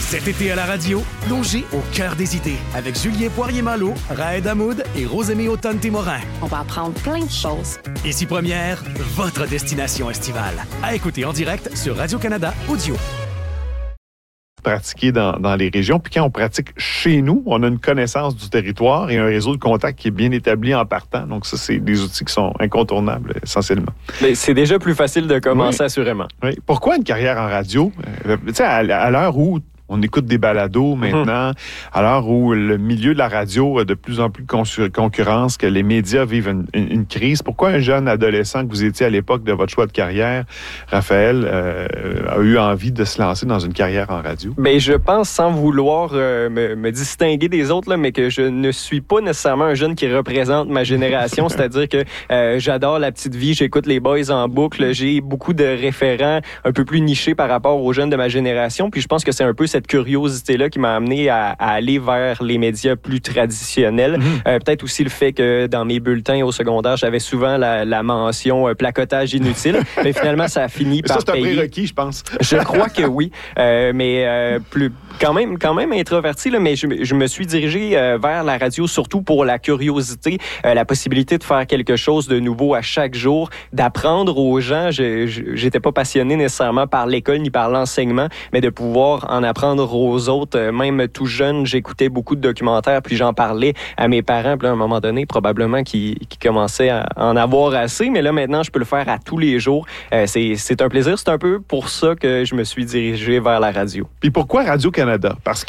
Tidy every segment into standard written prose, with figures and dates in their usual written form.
Cet été à la radio, plongez au cœur des idées avec Julien Poirier-Malo, Raed Hamoud et Rosémie Autonne-Témorin. On va apprendre plein de choses. Ici Première, votre destination estivale. À écouter en direct sur Radio-Canada Audio. Pratiquer dans les régions. Puis quand on pratique chez nous, on a une connaissance du territoire et un réseau de contacts qui est bien établi en partant. Donc ça, c'est des outils qui sont incontournables, essentiellement. Mais c'est déjà plus facile de commencer, oui. Assurément. Oui. Pourquoi une carrière en radio? Tu sais, à l'heure où on écoute des balados maintenant, à l'heure où le milieu de la radio a de plus en plus de concurrence, que les médias vivent une crise. Pourquoi un jeune adolescent que vous étiez à l'époque de votre choix de carrière, Raphaël, a eu envie de se lancer dans une carrière en radio? Bien, je pense, sans vouloir me distinguer des autres, là, mais que je ne suis pas nécessairement un jeune qui représente ma génération. C'est-à-dire que j'adore La Petite Vie, j'écoute les Boys en boucle, j'ai beaucoup de référents un peu plus nichés par rapport aux jeunes de ma génération. Puis je pense que c'est un peu cette curiosité-là qui m'a amené à aller vers les médias plus traditionnels. Peut-être aussi le fait que dans mes bulletins au secondaire, j'avais souvent la mention placotage inutile. Mais finalement, ça a fini par ça, c'est payer. un prérequis, je pense. Je crois que oui. Mais quand même introverti, là, mais je me suis dirigé vers la radio surtout pour la curiosité, la possibilité de faire quelque chose de nouveau à chaque jour, d'apprendre aux gens. J'étais pas passionné nécessairement par l'école ni par l'enseignement, mais de pouvoir en apprendre aux autres. Même tout jeune, j'écoutais beaucoup de documentaires, puis j'en parlais à mes parents. Puis là, à un moment donné, probablement qui commençaient à en avoir assez, mais là, maintenant, je peux le faire à tous les jours. C'est un plaisir. C'est un peu pour ça que je me suis dirigé vers la radio. Puis pourquoi Radio-Canada? Parce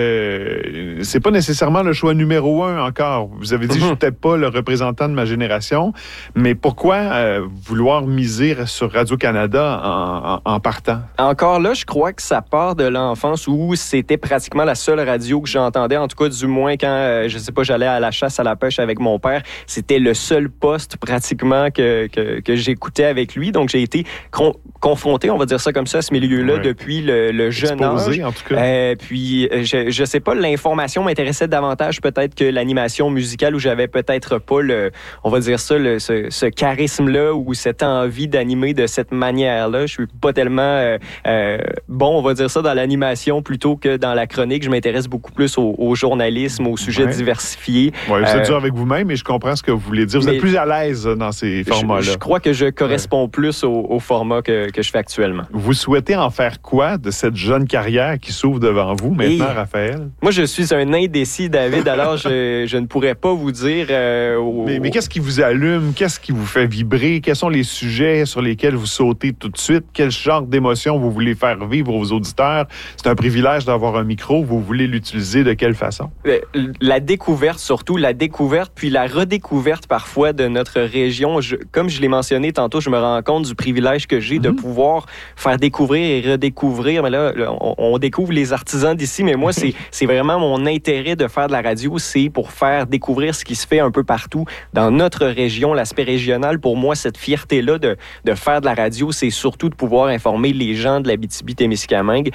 que c'est pas nécessairement le choix numéro 1 encore. Vous avez dit, je suis peut-être pas le représentant de ma génération, mais pourquoi vouloir miser sur Radio-Canada en partant? Encore là, je crois que ça part de l'enfance où c'était pratiquement la seule radio que j'entendais, en tout cas du moins quand, je sais pas, j'allais à la chasse à la pêche avec mon père. C'était le seul poste pratiquement que j'écoutais avec lui. Donc j'ai été confronté, on va dire ça comme ça, à ce milieu-là depuis le jeune âge. En tout cas. Puis je sais pas, l'information m'intéressait davantage peut-être que l'animation musicale où j'avais peut-être pas on va dire ça, ce charisme-là ou cette envie d'animer de cette manière-là. Je suis pas tellement bon, on va dire ça, dans l'animation plutôt que dans la chronique. Je m'intéresse beaucoup plus au journalisme, aux sujets diversifiés. Oui, vous êtes dur avec vous-même, mais je comprends ce que vous voulez dire. Vous êtes plus à l'aise dans ces formats-là. Je crois que je corresponds plus au format que je fais actuellement. Vous souhaitez en faire quoi de cette jeune carrière qui s'ouvre devant vous maintenant, Raphaël? Moi, je suis un indécis, David, alors je ne pourrais pas vous dire... Mais qu'est-ce qui vous allume? Qu'est-ce qui vous fait vibrer? Quels sont les sujets sur lesquels vous sautez tout de suite? Quel genre d'émotions vous voulez faire vivre aux auditeurs? C'est un privilège d'avoir un micro. Vous voulez l'utiliser de quelle façon? La découverte, surtout. La découverte, puis la redécouverte parfois de notre région. Comme je l'ai mentionné tantôt, je me rends compte du privilège que j'ai de pouvoir faire découvrir et redécouvrir. Mais là, on découvre les artisans d'ici, mais moi, c'est vraiment mon intérêt de faire de la radio. C'est pour faire découvrir ce qui se fait un peu partout dans notre région, l'aspect régional. Pour moi, cette fierté-là de faire de la radio, c'est surtout de pouvoir informer les gens de l'Abitibi-Témiscamingue.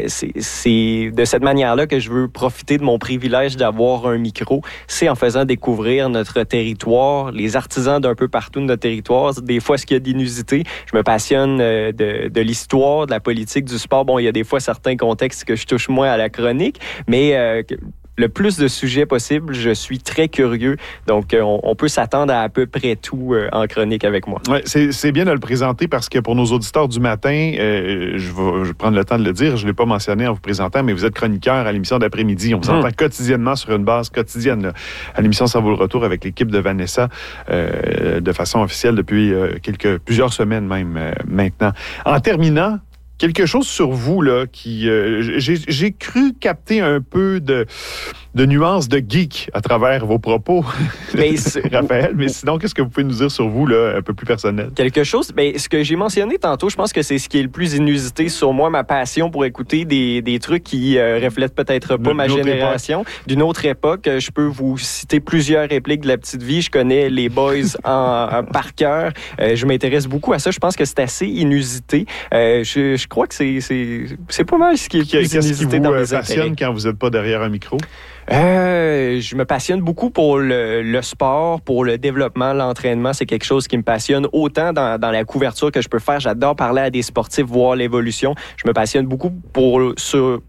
C'est de cette manière-là que je veux profiter de mon privilège d'avoir un micro. C'est en faisant découvrir notre territoire, les artisans d'un peu partout de notre territoire. Des fois, ce qu'il y a d'inusité. Je me passionne de l'histoire, de la politique, du sport. Bon, il y a des fois certains contextes que je touche moins à la chronique, mais le plus de sujets possible, je suis très curieux. Donc, on peut s'attendre à peu près tout en chronique avec moi. Ouais, c'est bien de le présenter parce que pour nos auditeurs du matin, je vais prendre le temps de le dire, je ne l'ai pas mentionné en vous présentant, mais vous êtes chroniqueur à l'émission d'après-midi. On vous entend quotidiennement sur une base quotidienne là, à l'émission Ça vaut le retour avec l'équipe de Vanessa de façon officielle depuis plusieurs semaines même maintenant. En terminant, quelque chose sur vous, là, qui... j'ai cru capter un peu de nuances de geek à travers vos propos, Raphaël. Mais sinon, qu'est-ce que vous pouvez nous dire sur vous, là, un peu plus personnel? Quelque chose... Bien, ce que j'ai mentionné tantôt, je pense que c'est ce qui est le plus inusité sur moi, ma passion pour écouter des trucs qui reflètent peut-être pas ma génération. D'une autre époque, je peux vous citer plusieurs répliques de La Petite Vie. Je connais les Boys par cœur. Je m'intéresse beaucoup à ça. Je pense que c'est assez inusité. Je crois que c'est pas mal ce qui est le plus inusité dans mes intérêts. Qu'est-ce qui vous passionne quand vous n'êtes pas derrière un micro? Je me passionne beaucoup pour le sport, pour le développement, l'entraînement. C'est quelque chose qui me passionne autant dans la couverture que je peux faire. J'adore parler à des sportifs, voir l'évolution. Je me passionne beaucoup pour